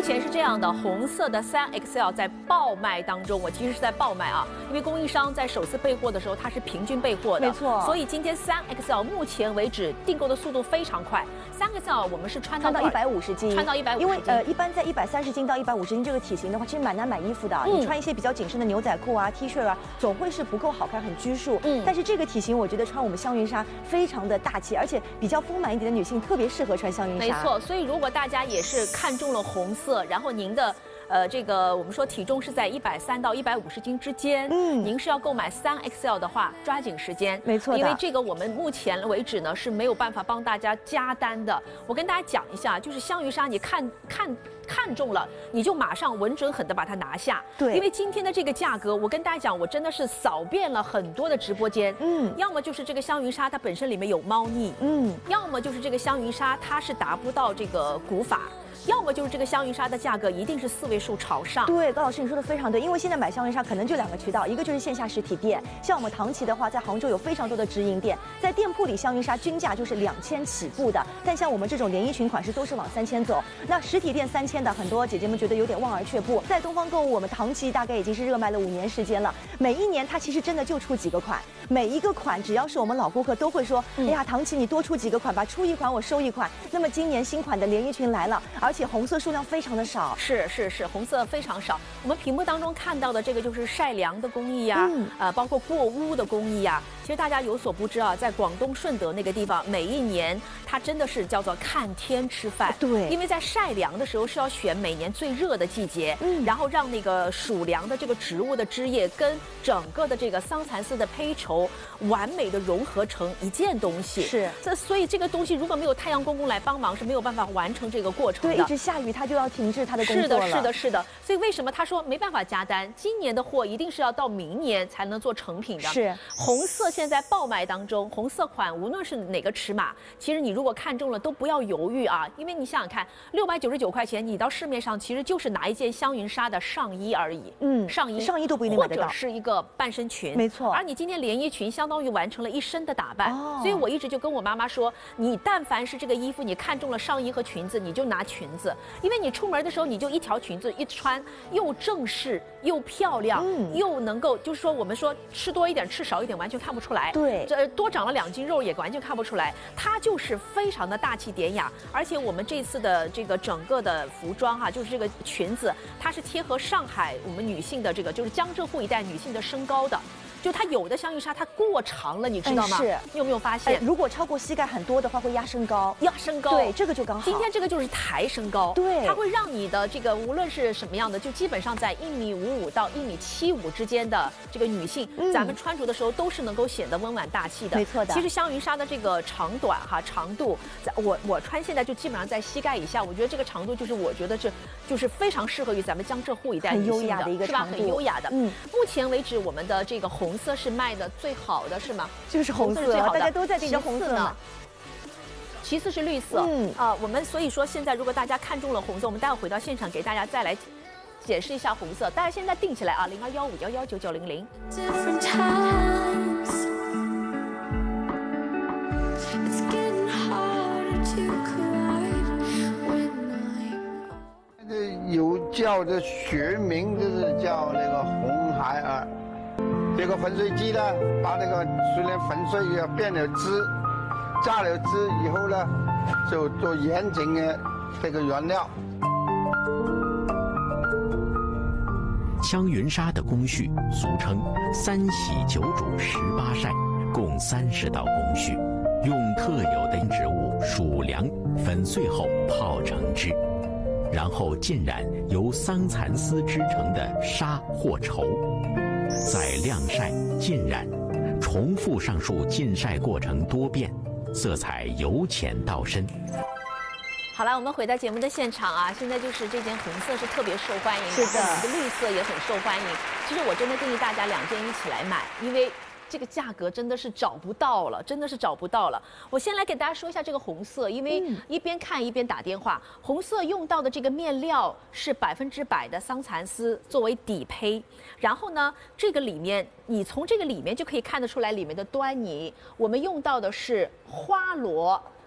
前是这样的，红色的3XL 在爆卖当中，我其实是在爆卖啊，因为供应商在首次备货的时候，它是平均备货的， 没错。 所以今天3XL 目前为止订购的速度非常快。3XL 我们是穿到 150斤， 穿到150斤， 因为一般在130斤到150斤这个体型的话，其实蛮难买衣服的。你穿一些比较紧身的牛仔裤啊、T 恤啊，总会是不够好看，很拘束。但是这个体型，我觉得穿我们香云纱非常的大气，而且比较丰满一点的女性特别适合穿香云纱。 没错，所以如果大家也是看中了红色，然后您的这个我们说体重是在130到150斤之间，您是要购买3XL 的话，抓紧时间， 没错的， 因为这个我们目前为止呢是没有办法帮大家加单的。我跟大家讲一下，就是香云纱，你看中了，你就马上稳准狠的把它拿下。 对， 因为今天的这个价格，我跟大家讲，我真的是扫遍了很多的直播间，要么就是这个香云纱它本身里面有猫腻，要么就是这个香云纱它是达不到这个古法。要么就是这个香云纱的价格一定是4位数朝上。 对，高老师你说的非常对，因为现在买香云纱可能就2个渠道，一个就是线下实体店，像我们唐琦的话，在杭州有非常多的直营店，在店铺里香云纱均价就是2000起步的，但像我们这种连衣裙款式都是往3000走。那实体店3000的，很多姐姐们觉得有点望而却步。在东方购物，我们唐琦大概已经是热卖了5年时间了，每一年它其实真的就出几个款，每一个款只要是我们老顾客都会说，哎呀，唐琦你多出几个款吧，出一款我收一款。那么今年新款的连衣裙来了，而且红色数量非常的少， 是，红色非常少。我们屏幕当中看到的这个就是晒凉的工艺呀，包括过污的工艺呀。其实大家有所不知啊，在广东顺德那个地方，每一年它真的是叫做看天吃饭。 对， 因为在晒凉的时候是要选每年最热的季节，然后让那个属凉的这个植物的枝叶跟整个的这个桑蚕丝的胚绸完美的融合成一件东西。 是， 所以这个东西如果没有太阳公公来帮忙，是没有办法完成这个过程的。 对，一直下雨它就要停滞它的工作了。 是的。所以为什么他说没办法加单？今年的货一定是要到明年才能做成品的。 是， 红色现在爆卖当中，红色款无论是哪个尺码，其实你如果看中了都不要犹豫啊，因为你想想看，699块钱，你到市面上其实就是拿一件香云纱的上衣而已。上衣都不一定买得到， 或者是一个半身裙。 没错。 而你今天连衣裙相当于完成了一身的打扮。所以我一直就跟我妈妈说，你但凡是这个衣服，你看中了上衣和裙子，你就拿裙子，因为你出门的时候你就一条裙子一穿，又正式又漂亮，又能够就是说我们说吃多一点吃少一点完全看不出来。 对， 这多长了2斤肉也完全看不出来，它就是非常的大气典雅。而且我们这次的这个整个的服装哈，就是这个裙子，它是贴合上海我们女性的这个就是江浙沪一带女性的身高的。就它有的香云纱它过长了，你知道吗？ 是， 你有没有发现？ 如果超过膝盖很多的话，会压身高。对，这个就刚好。 今天这个就是抬身高， 对， 它会让你的这个无论是什么样的，就基本上在1.55米到1.75米之间的这个女性，咱们穿着的时候都是能够显得温婉大气的。 没错的。 其实香云纱的这个长短哈长度，我穿现在就基本上在膝盖以下，我觉得这个长度就是我觉得就是非常适合于咱们江浙沪一带女性很优雅的一个长度， 是吧？很优雅的。目前为止我们的这个红色是卖的最好的，是吗？ 就是红色最好的，大家都在盯着红色呢。 其次是绿色，我们所以说现在如果大家看中了红色，我们待会回到现场给大家再来解释一下红色。大家现在定起来啊，0215119900。 有叫的学名就是叫那个红孩儿。这个粉水机呢，把那个虽然粉水也变了汁，榨了汁以后呢，就做严谨的这个原料。 香云纱的工序俗称3洗9煮18晒，共30道工序，用特有的植物薯凉粉碎后泡成汁，然后浸染由桑蚕丝织成的纱或绸。再晾晒、浸染，重复上述浸晒过程多遍，色彩由浅到深。 好了，我们回到节目的现场啊，现在就是这件红色是特别受欢迎的， 是的， 我们的绿色也很受欢迎。其实我真的建议大家2件一起来买，因为这个价格真的是找不到了，真的是找不到了。我先来给大家说一下这个红色，因为一边看一边打电话。红色用到的这个面料是100%的桑蚕丝作为底胚，然后呢，这个里面你从这个里面就可以看得出来里面的端倪。我们用到的是花螺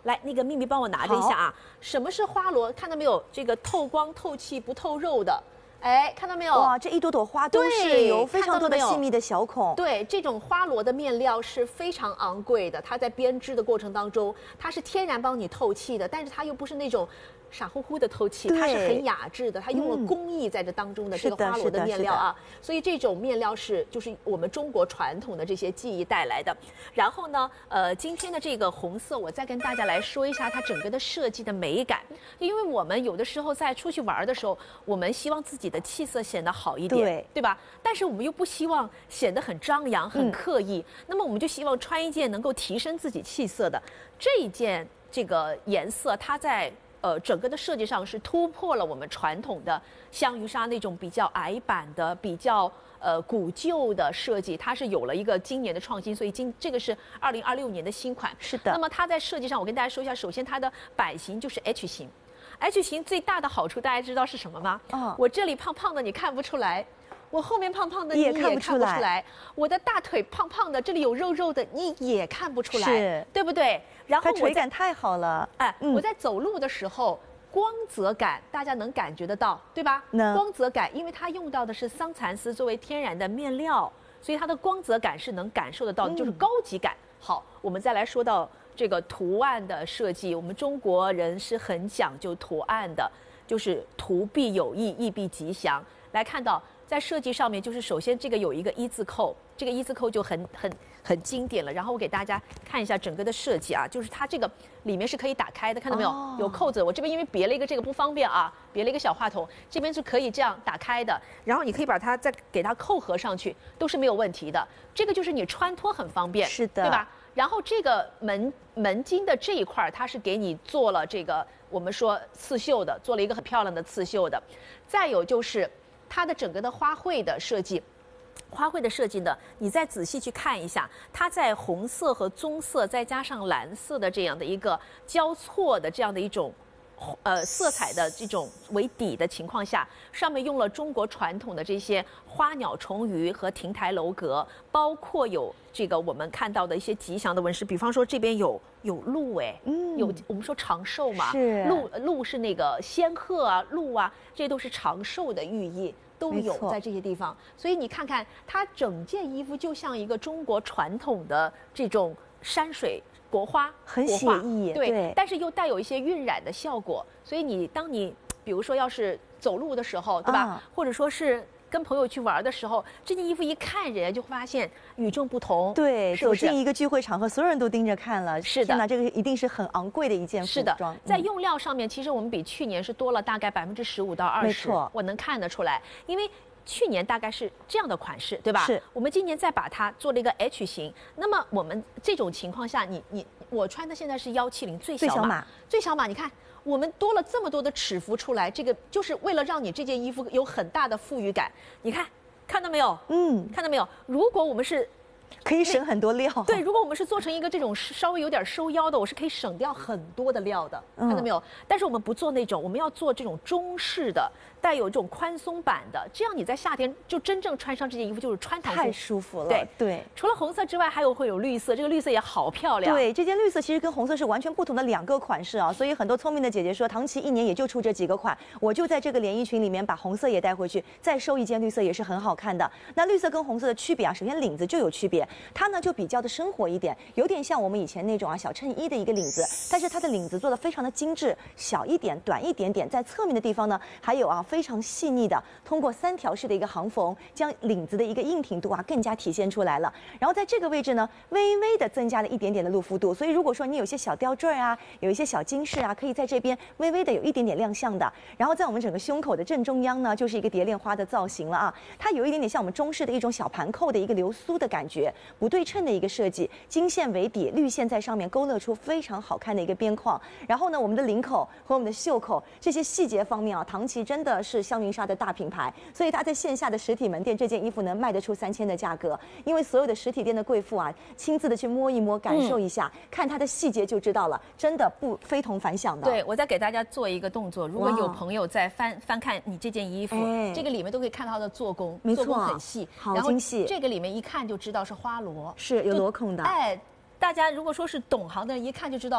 来，那个秘密帮我拿着一下啊。什么是花螺？看到没有？这个透光、透气、不透肉的。哎，看到没有？ 哇，这一朵朵花都是有非常多的细密的小孔。 对，这种花螺的面料是非常昂贵的，它在编织的过程当中，它是天然帮你透气的，但是它又不是那种傻乎乎的透气，它是很雅致的，它用了工艺在这当中的这个花螺的面料啊，所以这种面料就是我们中国传统的这些技艺带来的。然后呢，今天的这个红色，我再跟大家来说一下它整个的设计的美感，因为我们有的时候在出去玩的时候，我们希望自己的气色显得好一点，对吧？但是我们又不希望显得很张扬、很刻意，那么我们就希望穿一件能够提升自己气色的这一件这个颜色，它在整个的设计上是突破了我们传统的香云纱那种比较矮版的、比较古旧的设计，它是有了一个今年的创新，所以这个是2026年的新款。 是的。 那么它在设计上，我跟大家说一下，首先它的版型就是 H 型。H 型最大的好处大家知道是什么吗？我这里胖胖的你看不出来，我后面胖胖的你也看不出来，我的大腿胖胖的这里有肉肉的你也看不出来，对不对？然后它垂感太好了， 我在走路的时候光泽感大家能感觉得到，对吧？光泽感，因为它用到的是桑蚕丝作为天然的面料，所以它的光泽感是能感受得到的，就是高级感。好，我们再来说到这个图案的设计，我们中国人是很讲究图案的，就是图必有意，意必吉祥。来看到在设计上面，就是首先这个有一个一字扣，这个一字扣就很经典了。然后我给大家看一下整个的设计啊，就是它这个里面是可以打开的，看到没有？有扣子。我这边因为别了一个这个不方便啊，别了一个小话筒，这边是可以这样打开的。然后你可以把它再给它扣合上去，都是没有问题的。这个就是你穿脱很方便， 是的， 对吧？然后这个门襟的这一块，它是给你做了这个我们说刺绣的，做了一个很漂亮的刺绣的。再有就是它的整个的花卉的设计。花卉的设计呢，你再仔细去看一下，它在红色和棕色再加上蓝色的这样的一个交错的这样的一种色彩的这种为底的情况下，上面用了中国传统的这些花鸟虫鱼和亭台楼阁，包括有这个我们看到的一些吉祥的纹饰，比方说这边有鹿，有我们说长寿嘛， 是鹿是那个仙鹤啊，鹿啊，这些都是长寿的寓意。都有在这些地方，所以你看看它整件衣服就像一个中国传统的这种山水国花， 很写意， 对，但是又带有一些晕染的效果。所以当你比如说要是走路的时候，对吧？或者说是跟朋友去玩的时候，这件衣服一看，人家就会发现与众不同。 对， 是不是？ 走进一个聚会场合，所有人都盯着看了。 是的， 天哪，这个一定是很昂贵的一件服装。 是的，在用料上面，其实我们比去年是多了大概15%到20%。 没错， 我能看得出来，因为去年大概是这样的款式，对吧？ 是。 我们今年再把它做了一个 H 型，那么我们这种情况下，我穿的现在是170最小码，最小码，你看。我们多了这么多的尺幅出来，这个就是为了让你这件衣服有很大的富裕感。你看到没有？看到没有？如果我们是可以省很多料。 对，如果我们是做成一个这种稍微有点收腰的，我是可以省掉很多的料的。看到没有？但是我们不做那种，我们要做这种中式的，带有这种宽松版的，这样你在夏天就真正穿上这件衣服就是穿堂服， 太舒服了。对。 除了红色之外，会有绿色，这个绿色也好漂亮。 对，这件绿色其实跟红色是完全不同的2个款式啊，所以很多聪明的姐姐说，唐琦1年也就出这几个款，我就在这个连衣裙里面把红色也带回去，再收一件绿色也是很好看的。那绿色跟红色的区别啊，首先领子就有区别，它呢就比较的生活一点，有点像我们以前那种小衬衣的一个领子，但是它的领子做的非常的精致，小一点，短一点点，在侧面的地方呢，还有非常细腻的，通过3条式的一个行缝，将领子的一个硬挺度更加体现出来了。然后在这个位置呢，微微的增加了一点点的露肤度，所以如果说你有些小吊坠有一些小金饰可以在这边微微的有一点点亮相的。然后在我们整个胸口的正中央呢，就是一个蝶恋花的造型了它有一点点像我们中式的一种小盘扣的一个流苏的感觉，不对称的一个设计，金线为底，绿线在上面勾勒出非常好看的一个边框。然后呢，我们的领口和我们的袖口这些细节方面唐琦真的是香云纱的大品牌，所以它在线下的实体门店这件衣服能卖得出3000的价格，因为所有的实体店的贵妇亲自的去摸一摸，感受一下，看它的细节就知道了，真的非同凡响的。 对，我再给大家做一个动作，如果有朋友在翻看你这件衣服，这个里面都可以看到它的做工， 没错， 做工很细， 好精细。 这个里面一看就知道是花螺， 是有螺孔的。 大家如果说是懂行的人，一看就知道。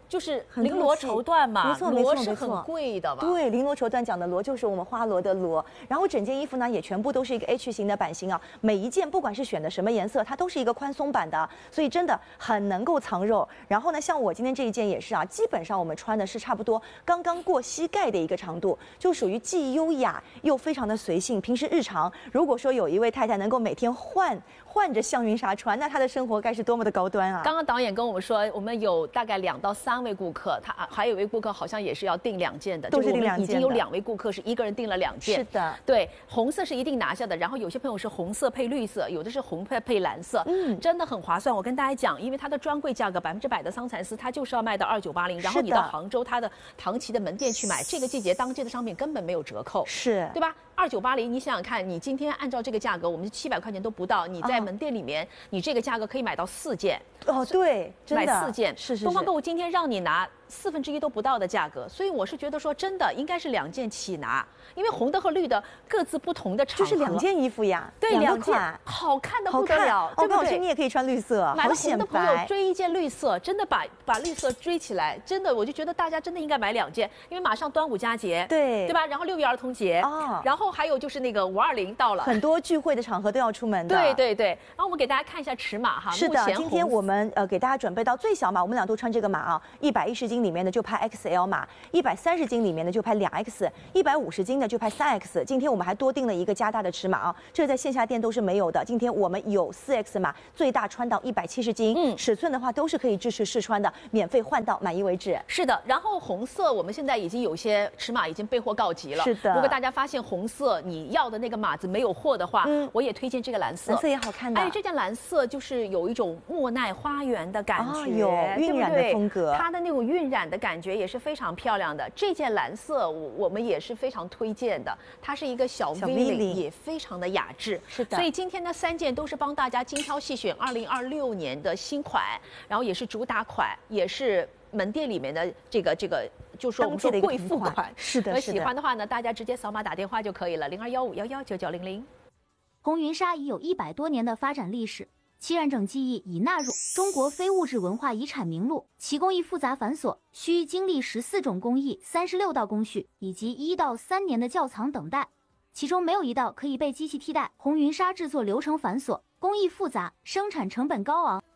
就是绫罗绸缎嘛， 没错罗是很贵的吧？ 对，绫罗绸缎讲的罗就是我们花罗的罗，然后整件衣服呢也全部都是一个 H 型的版型啊，每一件不管是选的什么颜色，它都是一个宽松版的，所以真的很能够藏肉。然后呢，像我今天这一件也是啊，基本上我们穿的是差不多刚刚过膝盖的一个长度，就属于既优雅又非常的随性。平时日常如果说有一位太太能够每天换着香云纱穿，那她的生活该是多么的高端啊！ 刚刚导演跟我们说，我们有大概2到3位顾客，他还有一位顾客好像也是要订2件的， 都是订2件的。 已经有2位顾客是一个人订了2件。 是的， 对，红色是一定拿下的。然后有些朋友是红色配绿色，有的是红配蓝色，真的很划算。我跟大家讲，因为它的专柜价格100%的桑蚕丝，它就是要卖到2980，然后你到杭州它的唐奇的门店去买，这个季节当季的商品根本没有折扣， 是对吧？2980，你想想看，你今天按照这个价格，我们700块钱都不到，你在门店里面，你这个价格可以买到4件。 哦，对，真的买4件， 是。 东方购物今天让你拿1/4都不到的价格，所以我是觉得说真的应该是2件起拿，因为红的和绿的各自不同的场合， 就是2件衣服呀， 对，2件好看的不得了，对不对？ 你也可以穿绿色， 买了红的朋友追一件绿色，真的把绿色追起来，真的我就觉得大家真的应该买2件，因为马上端午佳节，对吧？然后6月儿童节然后还有就是那个520到了， 很多聚会的场合都要出门的， 对。然后我们给大家看一下尺码哈， 是的，今天我们给大家准备到最小码，我们俩都穿这个码啊，110斤里面的就拍 XL 码，130斤里面的就拍2X，150斤的就拍3X。今天我们还多订了一个加大的尺码啊，这个在线下店都是没有的。今天我们有4X 码，最大穿到170斤，尺寸的话都是可以支持试穿的，免费换到满意为止。 是的，然后红色我们现在已经有些尺码已经备货告急了。 是的， 如果大家发现红色你要的那个码子没有货的话，我也推荐这个蓝色， 蓝色也好看的。 哎，这件蓝色就是有一种莫奈花园的感觉， 有晕染的风格， 它的那种晕染的感觉也是非常漂亮的。这件蓝色我们也是非常推荐的，它是一个小 V 领，也非常的雅致。 是的， 所以今天的3件都是帮大家精挑细选2026年的新款，然后也是主打款，也是门店里面的这个，就说我们说贵妇款。 是的， 喜欢的话呢，大家直接扫码打电话就可以了，0215119900。 红云纱已有100多年的发展历史，其染整技艺已纳入中国非物质文化遗产名录。其工艺复杂繁琐，需经历14种工艺、36道工序以及1到3年的窖藏等待，其中没有一道可以被机器替代。红云纱制作流程繁琐，工艺复杂，生产成本高昂，